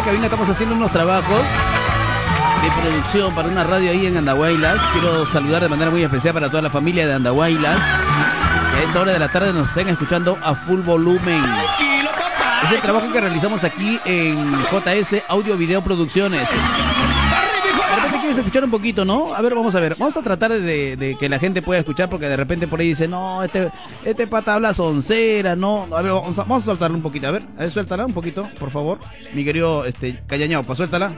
cabina estamos haciendo unos trabajos de producción para una radio ahí en Andahuaylas. Quiero saludar de manera muy especial para toda la familia de Andahuaylas, que a esta hora de la tarde nos estén escuchando a full volumen. Es el trabajo que realizamos aquí en JS Audio Video Producciones. De repente quieres escuchar un poquito, ¿no? A ver, vamos a tratar de que la gente pueda escuchar, porque de repente por ahí dice, no, este pata habla soncera, no. A ver, vamos a soltarle un poquito, a ver, suéltala un poquito, por favor. Mi querido Callañao, pues suéltala.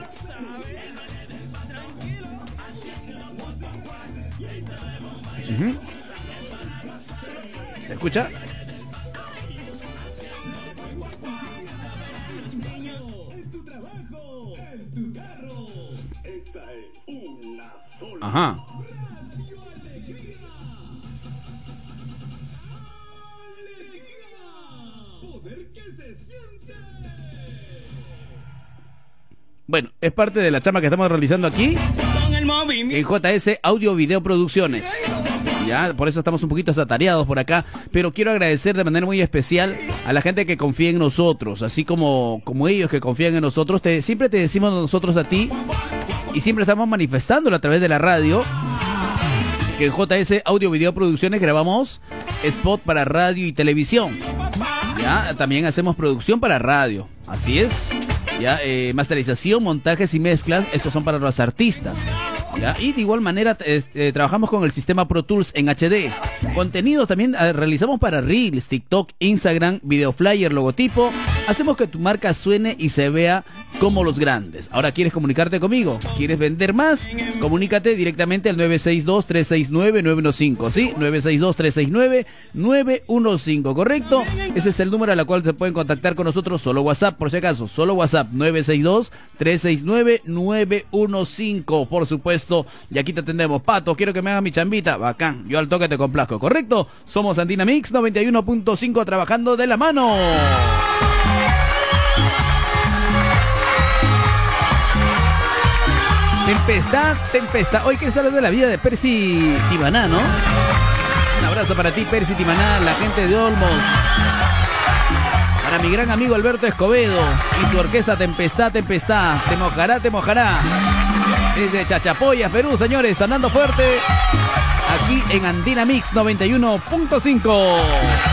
¿Se escucha? Ajá. Bueno, es parte de la chamba que estamos realizando aquí en JS Audio Video Producciones. Ya, por eso estamos un poquito atareados por acá, pero quiero agradecer de manera muy especial a la gente que confía en nosotros, así como ellos que confían en nosotros. Siempre te decimos nosotros a ti, y siempre estamos manifestándolo a través de la radio, que en JS Audio Video Producciones grabamos spot para radio y televisión. Ya, también hacemos producción para radio, así es. Ya, masterización, montajes y mezclas, estos son para los artistas. ¿Ya? Y de igual manera trabajamos con el sistema Pro Tools en HD. Contenido también realizamos para Reels, TikTok, Instagram, video flyer, logotipo. Hacemos que tu marca suene y se vea como los grandes. Ahora, ¿quieres comunicarte conmigo? ¿Quieres vender más? Comunícate directamente al 962-369-915, ¿sí? 962-369-915, ¿correcto? Ese es el número al cual se pueden contactar con nosotros, solo WhatsApp, por si acaso, solo WhatsApp, 962-369-915, por supuesto, y aquí te atendemos. Pato, quiero que me hagas mi chambita, bacán, yo al toque te complazco, ¿correcto? Somos Andina Mix 91.5, trabajando de la mano. Tempestad. Hoy quiero hablar de la vida de Percy Timaná, ¿no? Un abrazo para ti, Percy Timaná, la gente de Olmos. Para mi gran amigo Alberto Escobedo y su orquesta Tempestad. Te mojará. Desde Chachapoyas, Perú, señores, andando fuerte aquí en Andina Mix 91.5.